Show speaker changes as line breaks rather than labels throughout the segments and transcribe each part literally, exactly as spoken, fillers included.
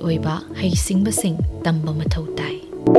ओइबा हैसिंगबसिंग तंबा मथौ ताई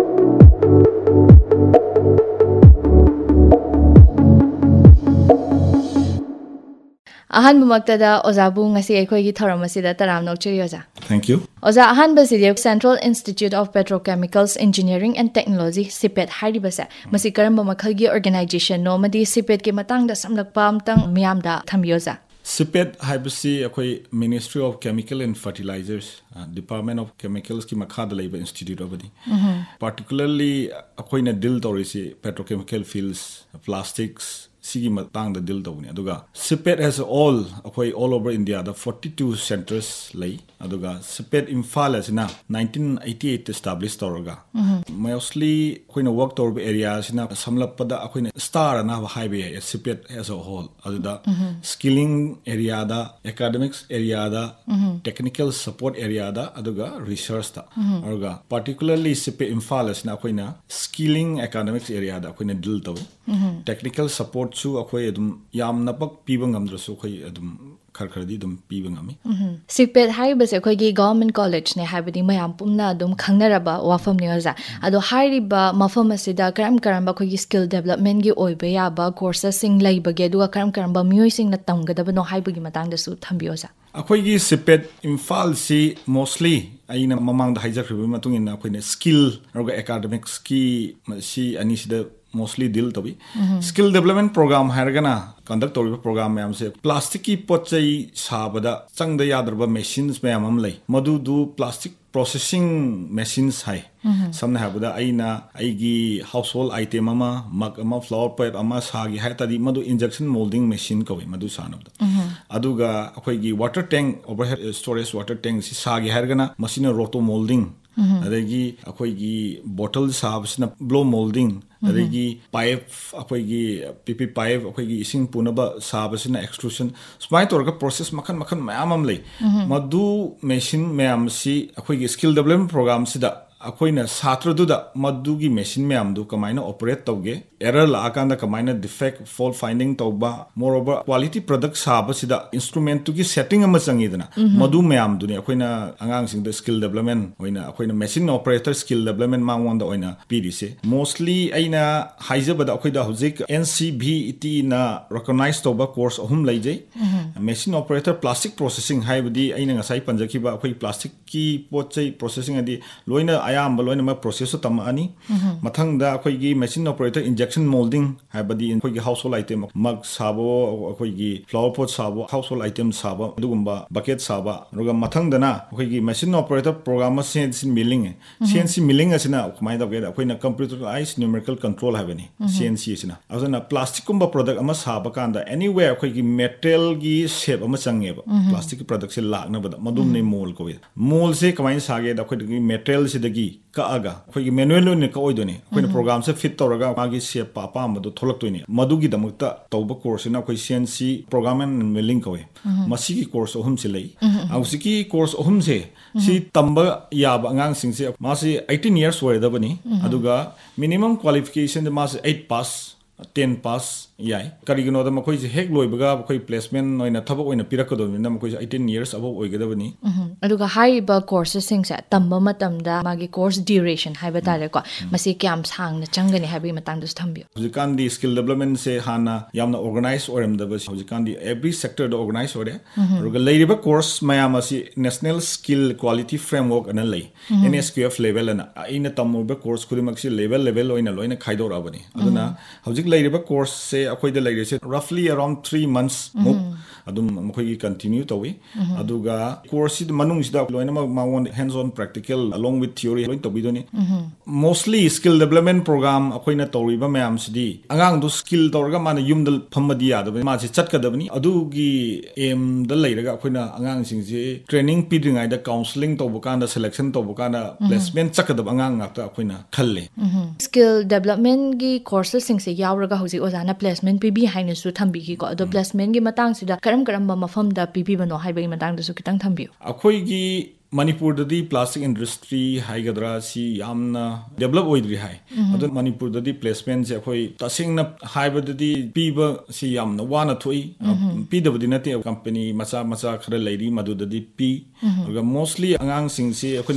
अहनबमक्तदा ओजाबु ngasi अखोइगी थरमसिदा तरामनोकचरी ओजा
Thank you.
ओजा अहनबसिदे Central Institute of Petrochemicals Engineering and Technology CIPET हाइरिबसे मसि करम मखलगी organization नो मदि सिपेट के मतंगदा समलकपा अमतंग मियामदा थम्बियोजा
CIPET हाइबसी अखोई Ministry of Chemical and Fertilizers, uh, Department of Chemicals की मखादा लेबा institute अबदी. Particularly अखोई ने deal तौरीसी petrochemical fields, plastics सिगी मतंगदा deal तौनी. अदुगा CIPET has all अखोई all over India the forty-two centers लई. अदुगा CIPET Imphal asiना nineteen eighty-eight established तौरगा. Mostly अखोई ने work तौर area asiना समलपदा अखोई ने star ना हाईवे है CIPET as a whole. अदुदा skilling area da, academics area da, technical support area da, aduga research da. Aduga particularly CIPET Imphal asina akhoi na skilling academics area da akhoi na deal taw. Technical support chu akhoi adum yamna pak piba ngamdrasu akhoi adum खरखरदी दुम पीबे ngami
CIPET हाइबसे अखोइगी government college ने हाइबदी मयाम पुमना दुम खंगनरबा वाफम ने ओजा अदो हाइरिबा मफम असिदा करम करम अखोइगी skill development गी ओइबे याबा कोर्सेस सिंग लैबगे दुआ करम करम मियोइ सिंग न तंगदबनो हाइबगी मतंगदसु थंबियोजा
अखोइगी CIPET Imphal si mostly aina mamang da hijakhribi matung ina akhoi ne skill roga academics ki si anisida mostly deal to be mm-hmm. skill development program hargana conduct toriba program mayam se plastic ki pochai sabada changda yadraba machines mayam am lei madu du plastic processing machines hai mm-hmm. samna habada aina aigi household item ama mug ama flower pot ama sagi hai tadi madu injection molding machine ko madu sanabda mm-hmm. aduga akhoi gi water tank overhead storage water tank si sagi hargana machine roto molding adagi akhoi gi bottle sabsna blow molding adagi pipe akhoi gi pp pipe akhoi gi ising punaba sabsna extrusion smai torga process makhan makhan mayam am lei madu machine mayam si akhoi gi skill development program sida अखोइना छात्रदुदा मदुगी machine मैमदु कमाइना operate तौगे error लाकांदा कमाइना defect fault finding तौबा more over quality product साबसिदा instrument तुगी setting अमा चंगीदना मदु मैमदुनी अखोइना अंगांग सिंग the skill development होइना अखोइना machine operator skill development मांगवंदा होइना पीरिसे mostly आइना हाइजबदा अखोइदा हुजिक N C V T ना recognise तौबा course अहुम लैजै machine operator plastic processing हाइबदी आइना ngasai panjakiba अखोइ plastic की पोचै processing अदि लोइना आयाम बलोइन मा प्रोसेस तम अनि मथंग दा अखोइगी machine operator injection moulding हाबदी अखोइगी household item मग साबो अखोइगी फ्लावर पॉट साबो हाउसहोल्ड आइटम साबो दुगुम्बा बकेट साबा रुगा मथंग दना अखोइगी machine operator programme sensi milling sensi milling असना कमाइ दगे अखोइना कंप्यूटराइज न्यूमेरिकल कंट्रोल हाबनी सेंसी असना असना प्लास्टिक कुंबा प्रोडक्ट अमा साबा कांदा एनीवेयर अखोइगी मेटल गी शेप अमा चंगेबा प्लास्टिक प्रोडक्ट से लागनबदा मदुम ने मोल को मोल से कमाइ सागे दा अखोइगी मेटल से कागा अखोइगी मैनुअल ओइने का ओइदोने अखोइना प्रोग्राम से फिट तौरगा मागी शेप पापा मदो थोलक्तोइने मदुगी दमकता तौबा कोर्स ना अखोइ C N C programme end milling कवे मसीगी कोर्स अहुम से लई आउसिकी कोर्स अहुम से सी तंबा याब अंगांग सिंसे मासी eighteen years ओइदबनी अदुगा मिनिमम क्वालिफिकेशन मासी eight पास ten पास याय करिगनो the मखोइ J Keck लोइबगा अखोइ placement ओइना थबक ओइना पिरकदोनि मखोइ eighteen years above ओइगदबनी
अदुगा हाइबा courses सिंगसे तंबा मतमदा मागी कोर्स ड्यूरेशन हाइबा तारे को मसी क्याम सांगना चंगनी हाइबी मतंगदस थंबियो
हुजिकांदी स्किल डेवलपमेंट से हाना यामना organise ओरमदबस हुजिकांदी every sector the organise ओरे रुगा लेरिबा कोर्स मयाम असि नेशनल स्किल क्वालिटी फ्रेमवर्क अन लई N S Q F level अन आइना तमुबा कोर्स खुदिमक्सि लेवल लेवल ओइना लोइना खाइदोराबनी अदुना हुजिक लेरिबा कोर्स से अखोइदा लेरिसे रफली अराउंड three months मुक अदुम मखोइगी continue तोवी अदुगा course Sid मनुंगसिदा लोइना मावोन hands on practical along with theory lion तोबिदोनी mostly skill development programme अखोइना तौरिबा मयाम सिदी अंगांग दु skill तौरगा माना युमदल फमदी यादबनी मासे चटकदबनी अदुगी am the लेरगा अखोइना अंगांग सिंगजे training पीद्रिंगाय the counselling तौबकांदा selection तौबकांदा placement चकदब अंगांग ngakta अखोइना खल्ले
skill development गी courses सिंगसे यावरगा हुजि ओजाना placement PB हाइनसु थंबिगी को अदो placement गी मतंग सिदा करम करम मफम दा पीबी बनो हाइबगी मतंग दसु कितंग थंबियो
अखोइगी मणिपुर ददी प्लास्टिक इंडस्ट्री हाइगद्रा सी यामना डेवलप ओइद्री हाइ अदो मणिपुर ददी प्लेसमेंट से अखोइ तसिंगना हाइबददी पीबा सी यामना वाना थोइ पीदबदी नते कंपनी मचा मचा खरा लैरी मदुददी पी मोस्टली अंगांग सिंग से